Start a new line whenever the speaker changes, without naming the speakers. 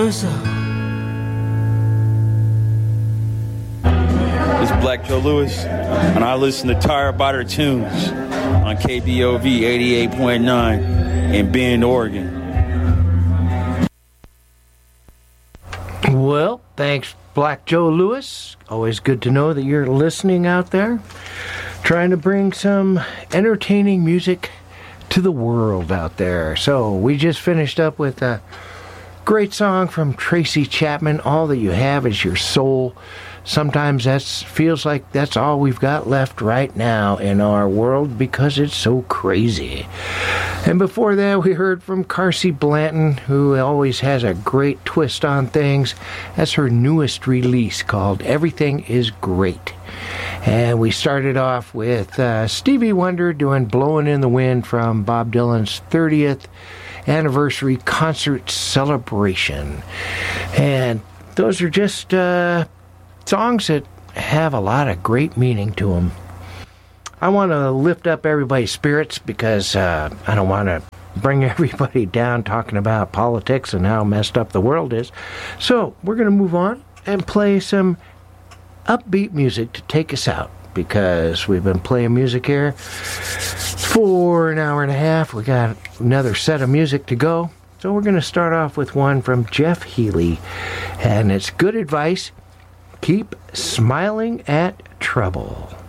This is Black Joe Lewis, and I listen to Tire Biter Tunes on KBOV 88.9 in Bend, Oregon.
Well, thanks, Black Joe Lewis. Always good to know that you're listening out there. Trying to bring some entertaining music to the world out there. So, we just finished up with a great song from Tracy Chapman, All That You Have Is Your Soul. Sometimes that feels like that's all we've got left right now in our world because it's so crazy. And before that, we heard from Carsie Blanton, who always has a great twist on things. That's her newest release called Everything Is Great. And we started off with Stevie Wonder doing Blowin' in the Wind from Bob Dylan's 30th anniversary concert celebration. And those are just songs that have a lot of great meaning to them. I want to lift up everybody's spirits because I don't want to bring everybody down talking about politics and how messed up the world is. So we're going to move on and play some upbeat music to take us out because we've been playing music here for an hour and a half. We got another set of music to go. So we're going to start off with one from Jeff Healey, and it's good advice. Keep smiling at trouble.